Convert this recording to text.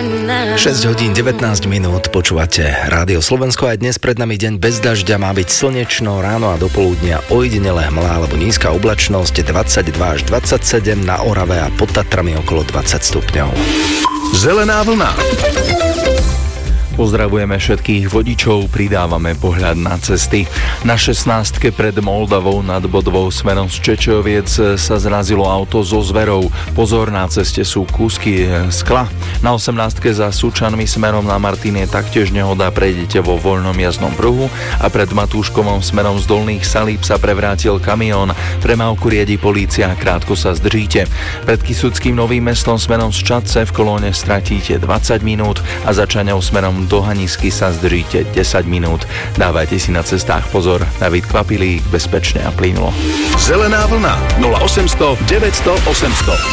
6 hodín 19 minút, počúvate Rádio Slovensko. Aj dnes pred nami deň bez dažďa, má byť slnečno, ráno a dopoludnia ojedinele hmlá alebo nízka oblačnosť, 22 až 27 na Orave a pod Tatrami okolo 20 stupňov. Zelená vlna. Pozdravujeme všetkých vodičov, pridávame pohľad na cesty. Na 16. pred Moldavou nad Bodvou smerom z Čečoviec sa zrazilo auto so zverou. Pozor, na ceste sú kúsky skla. Na 18. za Sučanmi smerom na Martin je taktiež nehoda, prejdete vo voľnom jazdnom pruhu a pred Matúškovom smerom z Dolných Salíb sa prevrátil kamión. Premávku riadi polícia, krátko sa zdržíte. Pred Kysuckým Novým Mestom smerom z Čadce v kolóne stratíte 20 minút a za Čaňou smerom do Hanisky sa zdržíte 10 minút. Dávajte si na cestách pozor. David Kvapilík, bezpečne a plynulo. Zelená vlna 0800 900 800.